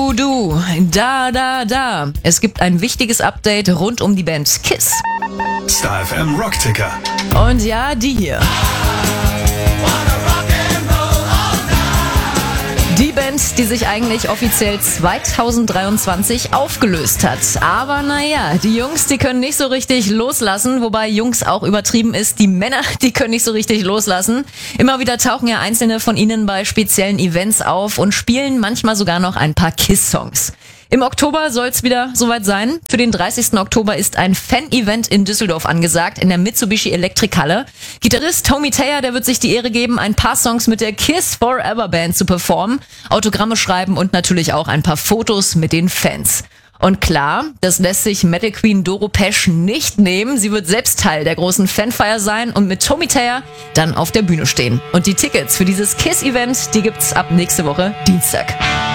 Du. Da. Es gibt ein wichtiges Update rund um die Band KISS. Star FM Rockticker. Und ja, die hier. Die Band, die sich eigentlich offiziell 2023 aufgelöst hat. Aber naja, die Jungs, die können nicht so richtig loslassen, wobei Jungs auch übertrieben ist. Die Männer, die können nicht so richtig loslassen. Immer wieder tauchen ja einzelne von ihnen bei speziellen Events auf und spielen manchmal sogar noch ein paar KISS-Songs. Im Oktober soll es wieder soweit sein. Für den 30. Oktober ist ein Fan-Event in Düsseldorf angesagt, in der Mitsubishi Elektrikhalle. Gitarrist Tommy Thayer, der wird sich die Ehre geben, ein paar Songs mit der KISS Forever Band zu performen, Autogramme schreiben und natürlich auch ein paar Fotos mit den Fans. Und klar, das lässt sich Metal Queen Doro Pesch nicht nehmen. Sie wird selbst Teil der großen Fanfeier sein und mit Tommy Thayer dann auf der Bühne stehen. Und die Tickets für dieses KISS-Event, die gibt's ab nächste Woche Dienstag.